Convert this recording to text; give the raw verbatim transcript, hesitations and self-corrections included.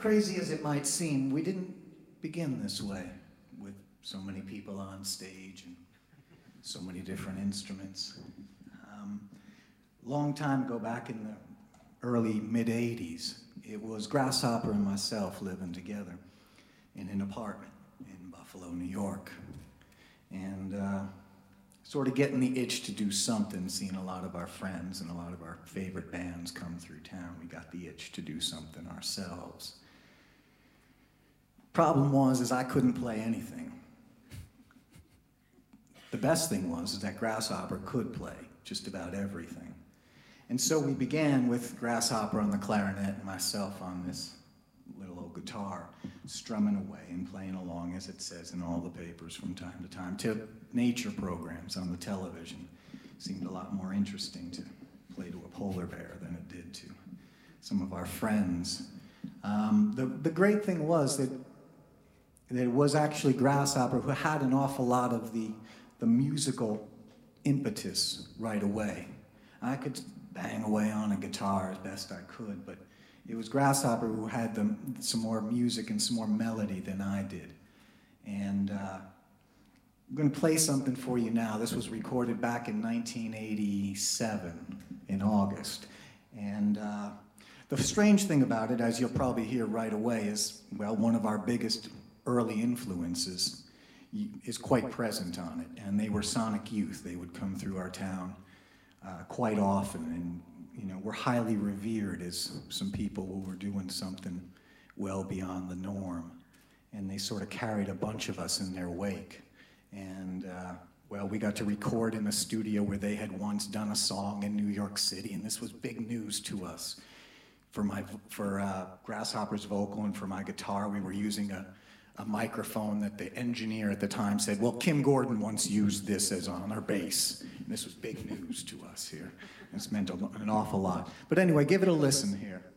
crazy as it might seem, we didn't begin this way, with so many people on stage and so many different instruments. Um, long time ago, back in the early mid eighties, it was Grasshopper and myself living together in an apartment in Buffalo, New York. And uh, sort of getting the itch to do something, seeing a lot of our friends and a lot of our favorite bands come through town. We got the itch to do something ourselves. Problem was, is I couldn't play anything. The best thing was is that Grasshopper could play just about everything. And so we began with Grasshopper on the clarinet and myself on this little old guitar, strumming away and playing along, as it says in all the papers from time to time, to nature programs on the television. Seemed a lot more interesting to play to a polar bear than it did to some of our friends. Um, the, the great thing was that, that it was actually Grasshopper who had an awful lot of the, the musical impetus right away. I could bang away on a guitar as best I could, but it was Grasshopper who had the, some more music and some more melody than I did. And uh, I'm going to play something for you now. This was recorded back in nineteen eighty-seven, in August. And uh, the strange thing about it, as you'll probably hear right away, is, well, one of our biggest early influences is quite present on it. And they were Sonic Youth. They would come through our town uh, quite often, and you know, we're highly revered as some people who were doing something well beyond the norm. And they sort of carried a bunch of us in their wake. And, uh, well, we got to record in a studio where they had once done a song in New York City, and this was big news to us. For, my, for uh, Grasshopper's vocal and for my guitar, we were using a, a microphone that the engineer at the time said, well, Kim Gordon once used this as on her bass. And this was big news to us here. It's meant a, an awful lot. But anyway, give it a listen here.